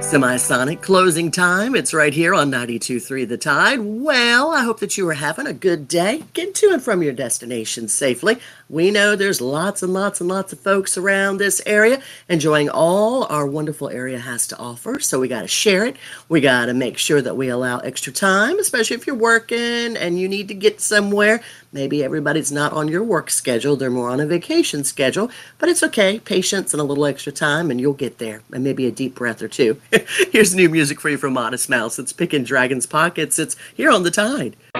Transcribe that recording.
Semisonic closing time. It's right here on 92.3 The Tide. Well, I hope that you are having a good day. Getting to and from your destination safely. We know there's lots and lots and lots of folks around this area enjoying all our wonderful area has to offer. So we got to share it. We got to make sure that we allow extra time, especially if you're working and you need to get somewhere. Maybe everybody's not on your work schedule. They're more on a vacation schedule, but it's okay. Patience and a little extra time and you'll get there, and maybe a deep breath or two. Here's new music for you from Modest Mouse. It's Picking Dragon's Pockets. It's here on The Tide.